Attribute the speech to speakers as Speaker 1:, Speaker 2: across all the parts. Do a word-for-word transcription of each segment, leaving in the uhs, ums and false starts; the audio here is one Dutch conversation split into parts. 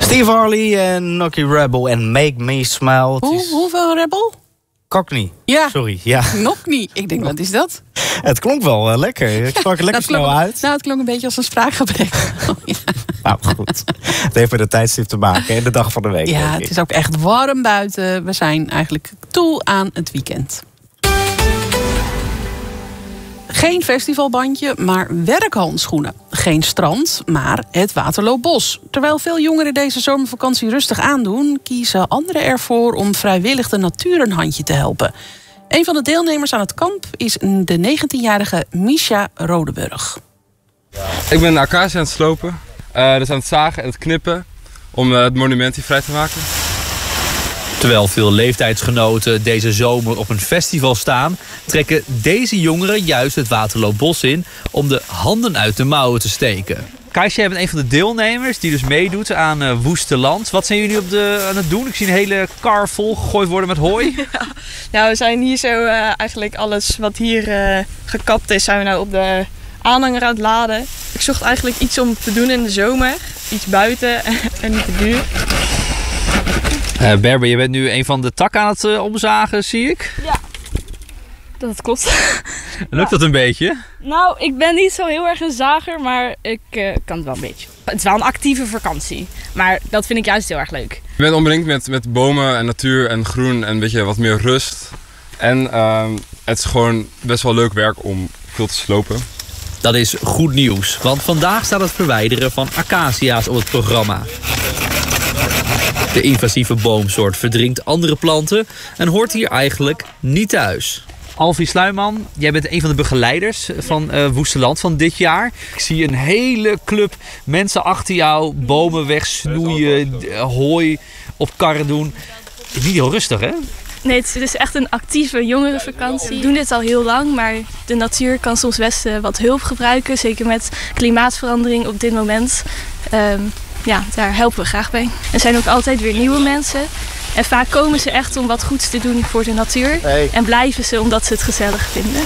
Speaker 1: Steve Harley en Nocky Rebel en Make Me Smile. Het
Speaker 2: Hoe,
Speaker 1: is...
Speaker 2: Hoeveel Rebel?
Speaker 1: Cockney.
Speaker 2: Ja.
Speaker 1: Sorry, ja.
Speaker 2: Nog niet. Ik denk, wat is dat?
Speaker 1: Het klonk wel uh, lekker. Ik sprak er lekker snel
Speaker 2: klonk,
Speaker 1: uit.
Speaker 2: Nou, het klonk een beetje als een spraakgebrek. Oh, ja.
Speaker 1: Nou, goed. Het heeft met de tijdstip te maken en de dag van de week.
Speaker 2: Ja, het is ook echt warm buiten. We zijn eigenlijk toe aan het weekend. Geen festivalbandje, maar werkhandschoenen. Geen strand, maar het Waterloobos. Terwijl veel jongeren deze zomervakantie rustig aandoen, kiezen anderen ervoor om vrijwillig de natuur een handje te helpen. Een van de deelnemers aan het kamp is de negentienjarige Misha Rodeburg.
Speaker 3: Ik ben de acacia aan het slopen, uh, dus aan het zagen en het knippen om uh, het monument hier vrij te maken.
Speaker 4: Terwijl veel leeftijdsgenoten deze zomer op een festival staan, trekken deze jongeren juist het Waterloobos in om de handen uit de mouwen te steken. Kaisje, jij bent een van de deelnemers die dus meedoet aan uh, Woeste Land. Wat zijn jullie op de, aan het doen? Ik zie een hele kar vol gegooid worden met hooi.
Speaker 5: Ja, nou, we zijn hier zo uh, eigenlijk alles wat hier uh, gekapt is, zijn we nou op de aanhanger aan het laden. Ik zocht eigenlijk iets om te doen in de zomer. Iets buiten en niet te duur.
Speaker 4: Uh, Berber, je bent nu een van de takken aan het uh, omzagen, zie ik.
Speaker 6: Ja, dat klopt.
Speaker 4: Lukt dat een beetje?
Speaker 6: Nou, ik ben niet zo heel erg een zager, maar ik uh, kan het wel een beetje. Het is wel een actieve vakantie, maar dat vind ik juist heel erg leuk.
Speaker 3: Ik ben omringd met, met bomen en natuur en groen en een beetje wat meer rust. En uh, het is gewoon best wel leuk werk om veel te slopen.
Speaker 4: Dat is goed nieuws, want vandaag staat het verwijderen van acacia's op het programma. De invasieve boomsoort verdringt andere planten en hoort hier eigenlijk niet thuis. Alfie Sluiman, jij bent een van de begeleiders van uh, Woeste Land van dit jaar. Ik zie een hele club mensen achter jou bomen wegsnoeien, hooi op karren doen. Het is niet heel rustig, hè?
Speaker 7: Nee, het is echt een actieve jongerenvakantie. We doen dit al heel lang, maar de natuur kan soms best uh, wat hulp gebruiken. Zeker met klimaatverandering op dit moment. Um, ja, daar helpen we graag bij. Er zijn ook altijd weer nieuwe mensen. En vaak komen ze echt om wat goeds te doen voor de natuur. Hey. En blijven ze omdat ze het gezellig vinden.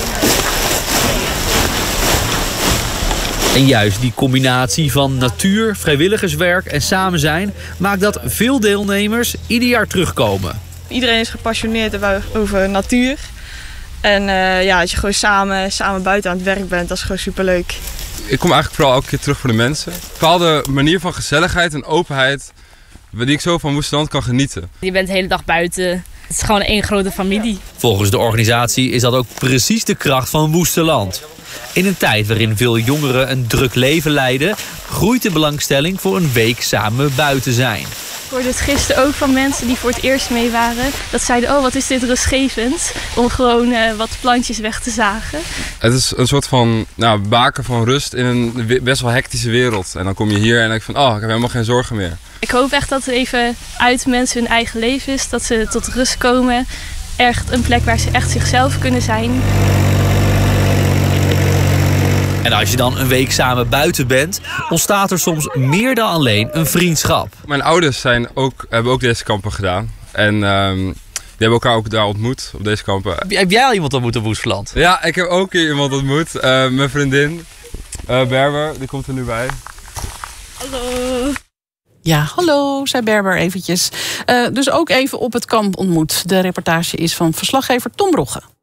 Speaker 4: En juist die combinatie van natuur, vrijwilligerswerk en samen zijn maakt dat veel deelnemers ieder jaar terugkomen.
Speaker 5: Iedereen is gepassioneerd over natuur. En uh, ja, als je gewoon samen, samen buiten aan het werk bent, dat is gewoon superleuk.
Speaker 3: Ik kom eigenlijk vooral elke keer terug voor de mensen. Een bepaalde manier van gezelligheid en openheid die ik zo van Woeste Land kan genieten.
Speaker 6: Je bent de hele dag buiten. Het is gewoon één grote familie.
Speaker 4: Volgens de organisatie is dat ook precies de kracht van Woeste Land. In een tijd waarin veel jongeren een druk leven leiden, groeit de belangstelling voor een week samen buiten zijn.
Speaker 7: Ik hoorde het gisteren ook van mensen die voor het eerst mee waren. Dat zeiden, oh wat is dit rustgevend. Om gewoon uh, wat plantjes weg te zagen.
Speaker 3: Het is een soort van nou, baken van rust in een best wel hectische wereld. En dan kom je hier en dan denk je van, oh ik heb helemaal geen zorgen meer.
Speaker 7: Ik hoop echt dat het even uit mensen hun eigen leven is. Dat ze tot rust komen. Echt een plek waar ze echt zichzelf kunnen zijn.
Speaker 4: En als je dan een week samen buiten bent, ontstaat er soms meer dan alleen een vriendschap.
Speaker 3: Mijn ouders zijn ook, hebben ook deze kampen gedaan. En um, die hebben elkaar ook daar ontmoet, op deze kampen.
Speaker 4: Heb, heb jij al iemand ontmoet op Woeste Land?
Speaker 3: Ja, ik heb ook hier iemand ontmoet. Uh, mijn vriendin, uh, Berber, die komt er nu bij.
Speaker 7: Hallo.
Speaker 2: Ja, hallo, zei Berber eventjes. Uh, dus ook even op het kamp ontmoet. De reportage is van verslaggever Tom Brogge.